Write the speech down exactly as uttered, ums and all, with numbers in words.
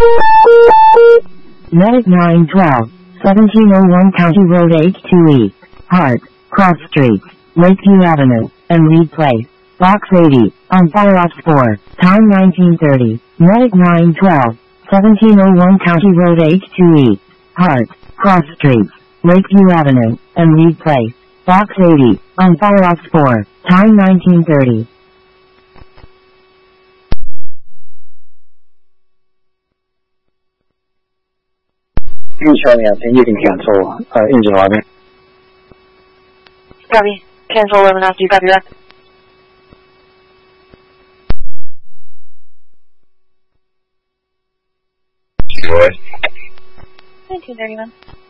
Medic nine twelve, seventeen oh one County Road H two E, Hart, Cross Streets, Lakeview Avenue, and Reed Place. Box eighty, on Fire Ops four, time nineteen thirty. Medic nine twelve, seventeen oh one County Road H two E, Hart, Cross Streets, Lakeview Avenue, and Reed Place. Box eighty, on Fire Ops four, time nineteen thirty. Charlie, I think you can cancel uh, engine eleven. Copy. Cancel eleven after you copy that. nineteen thirty-one.